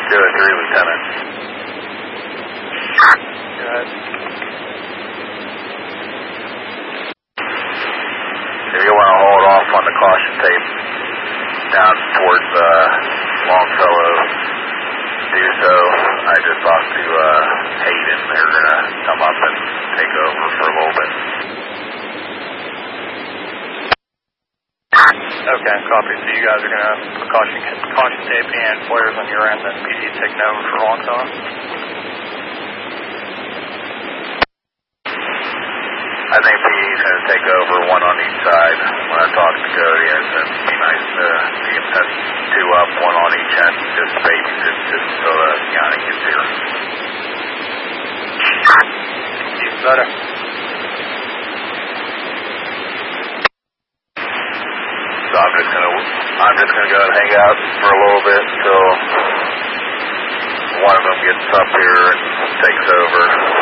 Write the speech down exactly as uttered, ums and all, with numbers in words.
two oh three, Lieutenant. Go ahead. If you want to hold off on the caution tape down towards uh, Longfellow, do so. I just talked to uh, Hayden. They're going to come up and take over for a little bit. Okay, copy. So you guys are going to put caution, caution tape and flares on your end, then P D taking over for Longfellow? I think P D's going to take over, one on each side. When I talk to Cody, I said it'd be nice to see him set two up, one on each end, just babysit just until the county gets here. Even better. So I'm just gonna, I'm just gonna go and hang out for a little bit until one of them gets up here and takes over.